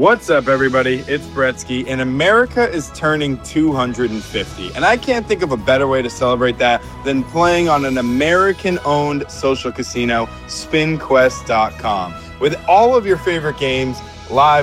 What's up, everybody? It's Bretsky, and America is turning 250. And I can't think of a better way to celebrate that than playing on an American-owned social casino, SpinQuest.com. With all of your favorite games live